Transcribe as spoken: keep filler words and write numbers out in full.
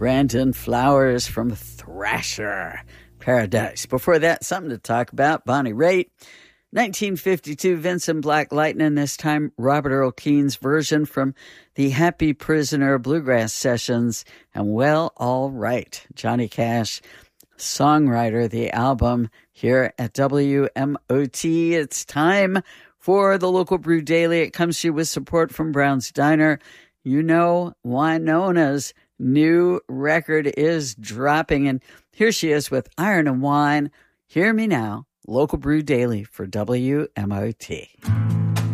Brandon Flowers from Thrasher Paradise. Before that, something to talk about, Bonnie Raitt. nineteen fifty-two, Vincent Black Lightning, this time Robert Earl Keen's version from the Happy Prisoner Bluegrass Sessions. And Well, All Right, Johnny Cash, songwriter, the album here at W M O T. It's time for the Local Brew Daily. It comes to you with support from Brown's Diner. You know, Winona's new record is dropping, and here she is with Iron and Wine. Hear Me Now, Local Brew Daily for W M O T.